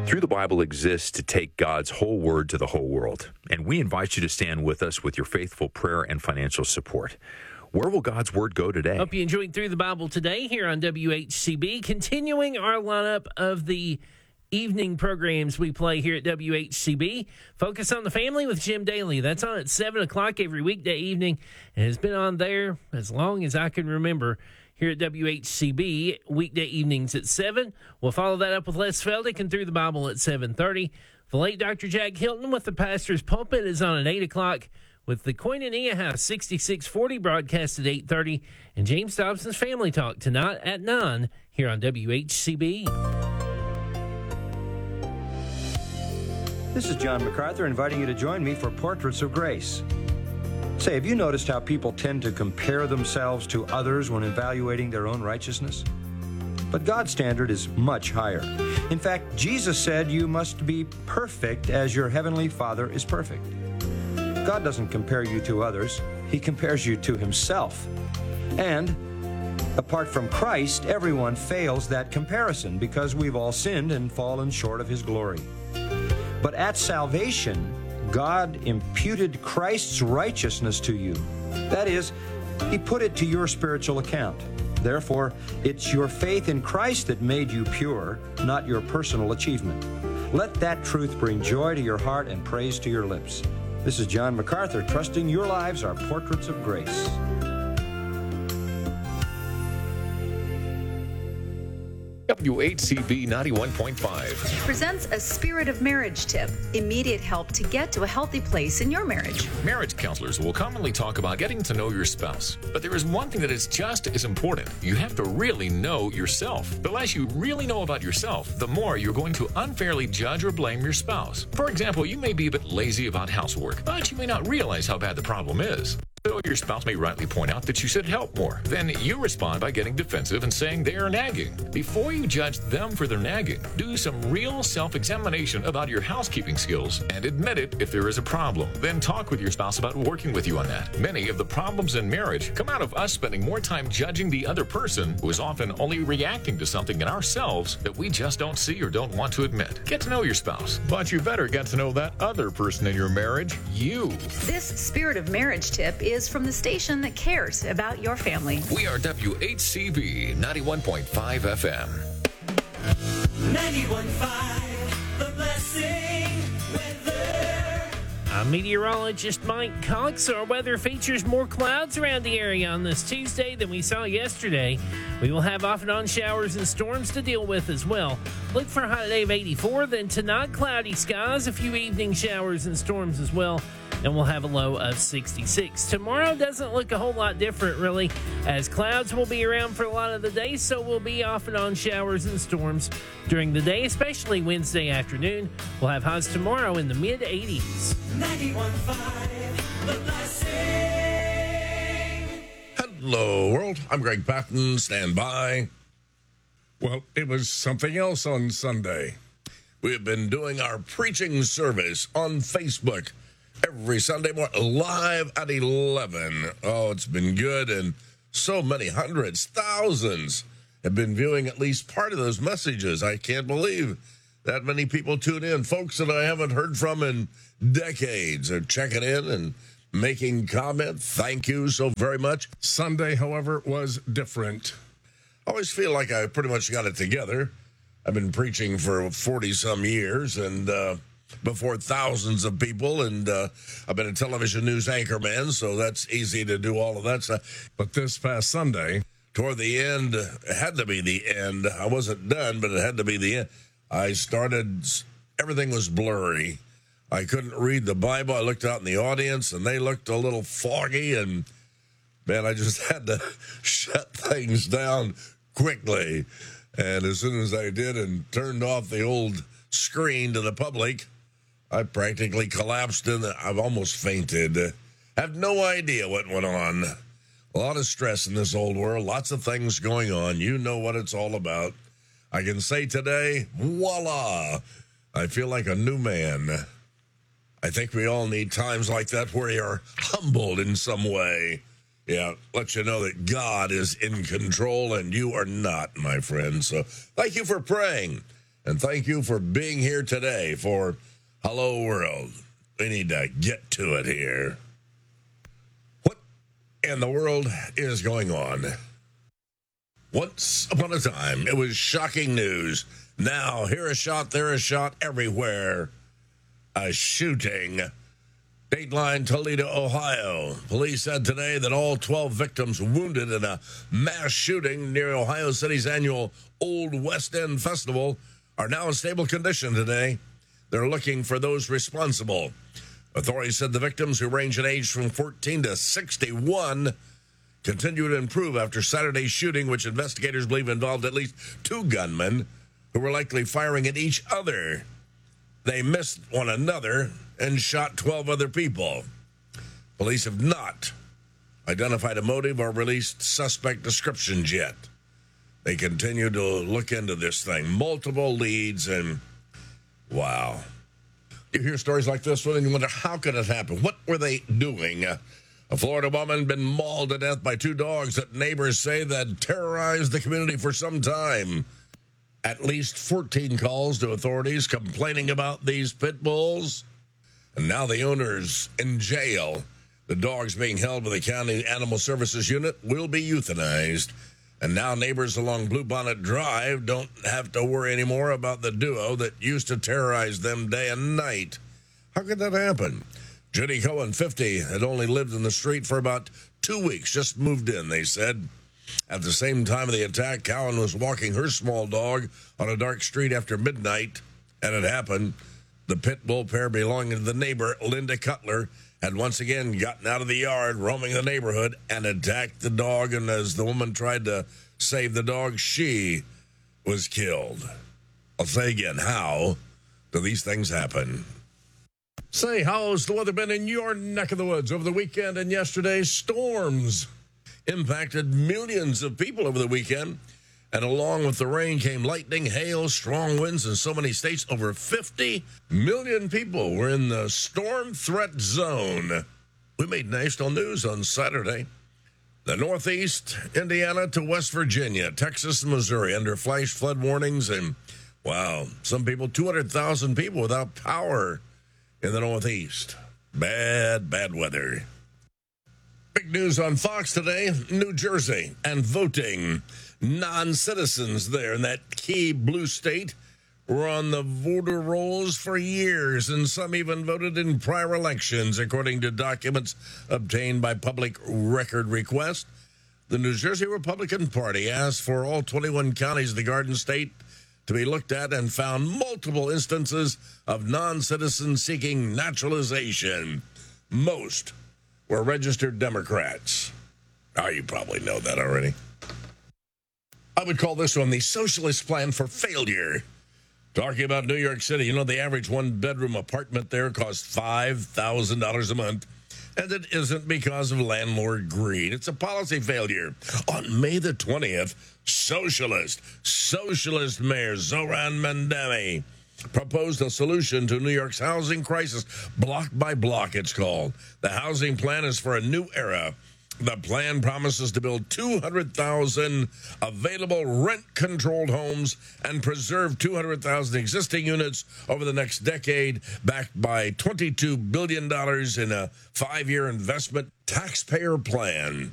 Through the Bible exists to take God's whole word to the whole world, and we invite you to stand with us with your faithful prayer and financial support. Where will God's word go today? Hope you enjoyed Through the Bible today here on WHCB, continuing our lineup of the evening programs we play here at WHCB. Focus on the Family with Jim Daly. That's on at 7 o'clock every weekday evening, and has been on there as long as I can remember here at WHCB, weekday evenings at 7. We'll follow that up with Les Feldick and Through the Bible at 7:30. The late Dr. Jack Hilton with the Pastor's Pulpit is on at 8 o'clock, with the Koinonia House 6640 broadcast at 8:30, and James Dobson's Family Talk tonight at 9 here on WHCB. This is John MacArthur inviting you to join me for Portraits of Grace. Say, have you noticed how people tend to compare themselves to others when evaluating their own righteousness? But God's standard is much higher. In fact, Jesus said you must be perfect as your heavenly Father is perfect. God doesn't compare you to others. He compares you to himself. And apart from Christ, everyone fails that comparison because we've all sinned and fallen short of his glory. But at salvation, God imputed Christ's righteousness to you. That is, he put it to your spiritual account. Therefore, it's your faith in Christ that made you pure, not your personal achievement. Let that truth bring joy to your heart and praise to your lips. This is John MacArthur, trusting your lives are portraits of grace. WHCB 91.5 presents a Spirit of Marriage tip. Immediate help to get to a healthy place in your marriage. Marriage counselors will commonly talk about getting to know your spouse. But there is one thing that is just as important. You have to really know yourself. The less you really know about yourself, the more you're going to unfairly judge or blame your spouse. For example, you may be a bit lazy about housework, but you may not realize how bad the problem is. So your spouse may rightly point out that you should help more. Then you respond by getting defensive and saying they are nagging. Before you judge them for their nagging, do some real self-examination about your housekeeping skills and admit it if there is a problem. Then talk with your spouse about working with you on that. Many of the problems in marriage come out of us spending more time judging the other person, who is often only reacting to something in ourselves that we just don't see or don't want to admit. Get to know your spouse, but you better get to know that other person in your marriage, you. This Spirit of Marriage tip is from the station that cares about your family. We are WHCB 91.5 FM. 91.5, The Blessing Weather. I'm meteorologist Mike Cox. Our weather features more clouds around the area on this Tuesday than we saw yesterday. We will have off and on showers and storms to deal with as well. Look for a high today of 84. Then tonight, cloudy skies, a few evening showers and storms as well, and we'll have a low of 66. Tomorrow doesn't look a whole lot different, really, as clouds will be around for a lot of the day, so we'll be off and on showers and storms during the day, especially Wednesday afternoon. We'll have highs tomorrow in the mid-80s. 91.5, The Blessing. Hello, world. I'm Greg Patton. Stand by. Well, it was something else on Sunday. We have been doing our preaching service on Facebook every Sunday morning, live at 11. Oh, it's been good, and so many hundreds, thousands have been viewing at least part of those messages. I can't believe that many people tune in. Folks that I haven't heard from in decades are checking in and making comment. Thank you so very much. Sunday, however, was different. I always feel like I pretty much got it together. I've been preaching for 40-some years, and before thousands of people, and I've been a television news anchorman, so that's easy to do all of that stuff. But this past Sunday, toward the end, it had to be the end. I wasn't done, but it had to be the end. I started, everything was blurry. I couldn't read the Bible. I looked out in the audience, and they looked a little foggy, and man, I just had to shut things down quickly. And as soon as I did and turned off the old screen to the public, I practically collapsed I've almost fainted. I have no idea what went on. A lot of stress in this old world, lots of things going on. You know what it's all about. I can say today, voila, I feel like a new man. I think we all need times like that where you're humbled in some way. Yeah, let you know that God is in control and you are not, my friend. So thank you for praying. And thank you for being here today for Hello World. We need to get to it here. What in the world is going on? Once upon a time, it was shocking news. Now, here a shot, there a shot, everywhere. A shooting. Dateline, Toledo, Ohio. Police said today that all 12 victims wounded in a mass shooting near Ohio City's annual Old West End Festival are now in stable condition today. They're looking for those responsible. Authorities said the victims, who range in age from 14 to 61, continue to improve after Saturday's shooting, which investigators believe involved at least 2 gunmen who were likely firing at each other. They missed one another and shot 12 other people. Police have not identified a motive or released suspect descriptions yet. They continue to look into this thing. Multiple leads, and wow. You hear stories like this one and you wonder, how could it happen? What were they doing? A Florida woman been mauled to death by 2 dogs that neighbors say that terrorized the community for some time. At least 14 calls to authorities complaining about these pit bulls. And now the owner's in jail. The dogs being held by the county animal services unit will be euthanized. And now neighbors along Bluebonnet Drive don't have to worry anymore about the duo that used to terrorize them day and night. How could that happen? Judy Cohen, 50, had only lived in the street for about 2 weeks, just moved in, they said. At the same time of the attack, Cowan was walking her small dog on a dark street after midnight, and it happened. The pit bull pair belonging to the neighbor, Linda Cutler, had once again gotten out of the yard, roaming the neighborhood, and attacked the dog. And as the woman tried to save the dog, she was killed. I'll say again, how do these things happen? Say, how's the weather been in your neck of the woods over the weekend and yesterday's storms? Impacted millions of people over the weekend. And along with the rain came lightning, hail, strong winds in so many states. Over 50 million people were in the storm threat zone. We made national news on Saturday. The Northeast, Indiana to West Virginia, Texas and Missouri under flash flood warnings. And, wow, some people, 200,000 people without power in the Northeast. Bad weather. Big news on Fox today, New Jersey and voting. Non-citizens there in that key blue state were on the voter rolls for years, and some even voted in prior elections, according to documents obtained by public record request. The New Jersey Republican Party asked for all 21 counties of the Garden State to be looked at and found multiple instances of non-citizens seeking naturalization. Most were registered Democrats. Oh, you probably know that already. I would call this one the socialist plan for failure. Talking about New York City, you know, the average one-bedroom apartment there costs $5,000 a month. And it isn't because of landlord greed. It's a policy failure. On May the 20th, socialist Mayor Zoran Mandami proposed a solution to New York's housing crisis. Block by block, it's called. The housing plan is for a new era. The plan promises to build 200,000 available rent-controlled homes and preserve 200,000 existing units over the next decade, backed by $22 billion in a 5-year investment taxpayer plan.